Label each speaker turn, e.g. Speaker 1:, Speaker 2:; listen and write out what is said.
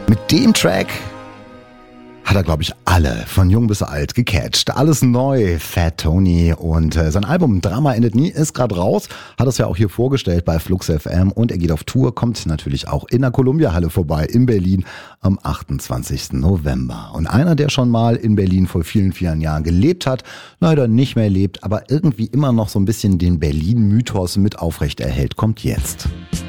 Speaker 1: Mit dem Track hat er, glaube ich, alle, von jung bis alt, gecatcht. Alles neu, Fat Tony. Und sein Album Drama endet nie ist gerade raus. Hat es ja auch hier vorgestellt bei Flux FM. Und er geht auf Tour, kommt natürlich auch in der Columbia-Halle vorbei in Berlin am 28. November. Und einer, der schon mal in Berlin vor vielen, vielen Jahren gelebt hat, leider nicht mehr lebt, aber irgendwie immer noch so ein bisschen den Berlin-Mythos mit aufrecht erhält, kommt jetzt.